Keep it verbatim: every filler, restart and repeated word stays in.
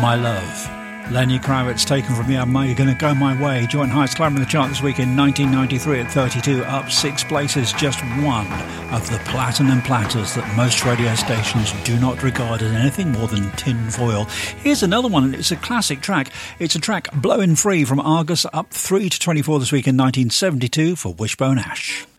My Love. Lenny Kravitz, taken from the album Are You Gonna Go My Way? Joint highest climber in the chart this week in nineteen ninety-three at thirty-two, up six places, just one of the platinum platters that most radio stations do not regard as anything more than tin foil. Here's another one, it's a classic track. It's a track, Blowin' Free, from Argus, up three to twenty-four this week in nineteen seventy-two for Wishbone Ash.